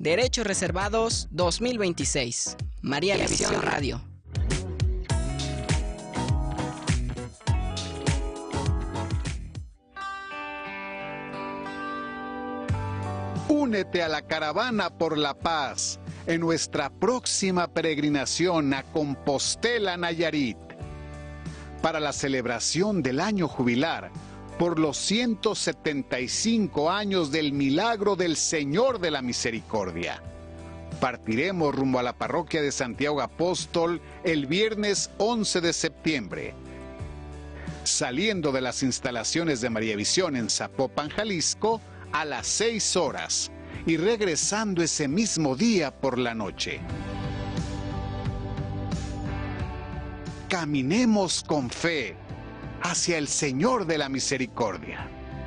Derechos Reservados 2026. María Visión Radio. Únete a la caravana por la paz en nuestra próxima peregrinación a Compostela, Nayarit, para la celebración del año jubilar por los 175 años del milagro del Señor de la Misericordia. Partiremos rumbo a la parroquia de Santiago Apóstol el viernes 11 de septiembre. Saliendo de las instalaciones de María Visión en Zapopan, Jalisco, a las 6 horas y regresando ese mismo día por la noche. Caminemos con fe hacia el Señor de la Misericordia.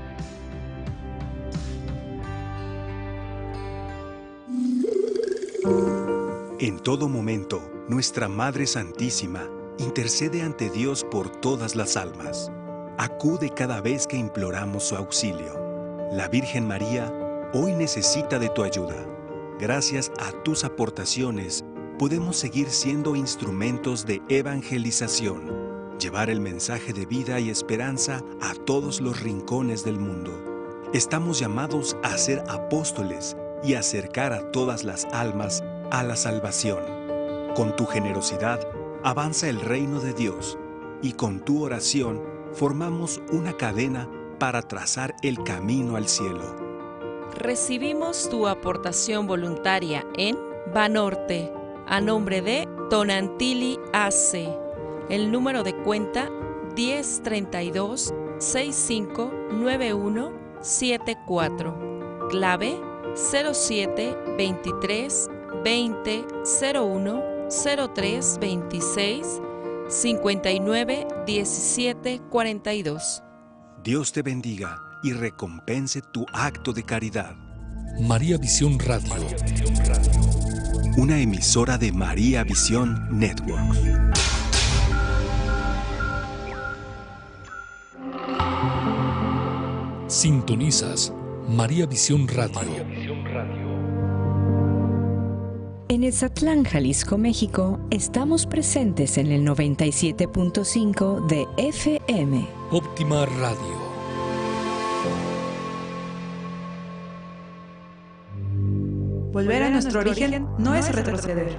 En todo momento, nuestra Madre Santísima intercede ante Dios por todas las almas. Acude cada vez que imploramos su auxilio. La Virgen María hoy necesita de tu ayuda. Gracias a tus aportaciones, podemos seguir siendo instrumentos de evangelización. Llevar el mensaje de vida y esperanza a todos los rincones del mundo. Estamos llamados a ser apóstoles y acercar a todas las almas a la salvación. Con tu generosidad avanza el reino de Dios y con tu oración formamos una cadena para trazar el camino al cielo. Recibimos tu aportación voluntaria en Banorte, a nombre de Tonantili AC. El número de cuenta 1032-659174. Clave 0723-2001-0326 591742. Dios te bendiga y recompense tu acto de caridad. María Visión Radio. Una emisora de María Visión Network. Sintonizas María Visión Radio. En Etzatlán, Jalisco, México, estamos presentes en el 97.5 de FM. Óptima Radio. Volver a nuestro origen no es retroceder.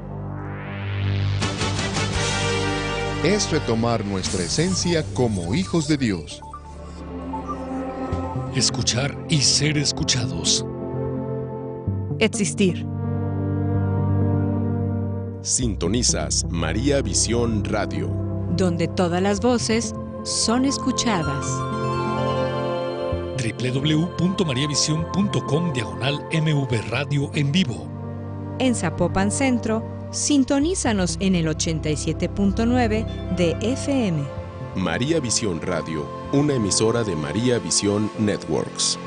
Es retomar nuestra esencia como hijos de Dios. Escuchar y ser escuchados. Existir. Sintonizas María Visión Radio, donde todas las voces son escuchadas. www.mariavision.com/MV Radio en vivo. En Zapopan Centro, sintonízanos en el 87.9 de FM. María Visión Radio, una emisora de María Visión Networks.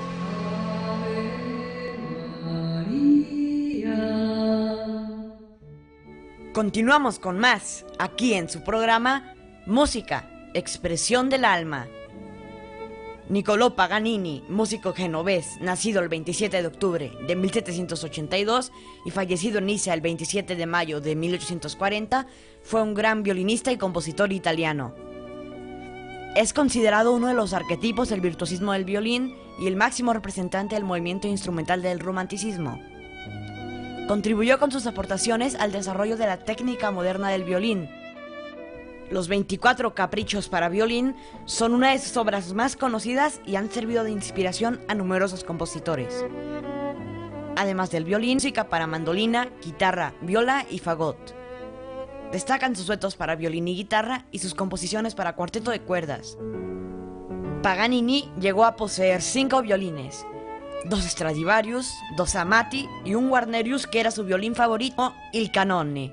Continuamos con más, aquí en su programa Música, Expresión del Alma. Niccolò Paganini, músico genovés, nacido el 27 de octubre de 1782 y fallecido en Niza el 27 de mayo de 1840, fue un gran violinista y compositor italiano. Es considerado uno de los arquetipos del virtuosismo del violín y el máximo representante del movimiento instrumental del romanticismo. Contribuyó con sus aportaciones al desarrollo de la técnica moderna del violín. Los 24 caprichos para violín son una de sus obras más conocidas y han servido de inspiración a numerosos compositores. Además del violín, música para mandolina, guitarra, viola y fagot. Destacan sus duetos para violín y guitarra y sus composiciones para cuarteto de cuerdas. Paganini llegó a poseer 5 violines, 2 Stradivarius, 2 Amati y un Guarnerius que era su violín favorito, il Canone.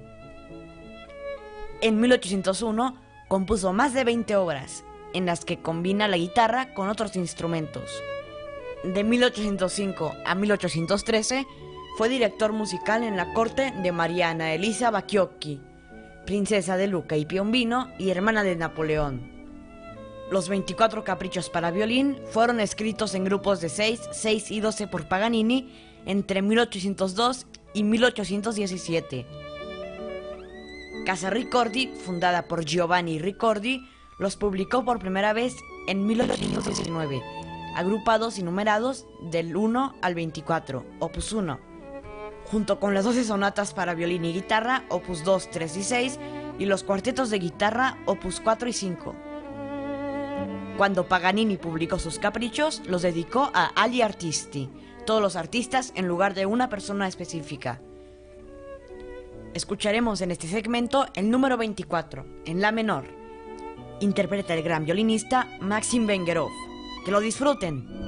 En 1801 compuso más de 20 obras, en las que combina la guitarra con otros instrumentos. De 1805 a 1813 fue director musical en la corte de María Ana Elisa Bacchiocchi, princesa de Lucca y Piombino y hermana de Napoleón. Los 24 caprichos para violín fueron escritos en grupos de 6, 6 y 12 por Paganini entre 1802 y 1817. Casa Ricordi, fundada por Giovanni Ricordi, los publicó por primera vez en 1819, agrupados y numerados del 1 al 24, opus 1, junto con las 12 sonatas para violín y guitarra, opus 2, 3 y 6, y los cuartetos de guitarra, opus 4 y 5. Cuando Paganini publicó sus caprichos, los dedicó a agli artisti, todos los artistas en lugar de una persona específica. Escucharemos en este segmento el número 24, en la menor. Interpreta el gran violinista Maxim Vengerov. ¡Que lo disfruten!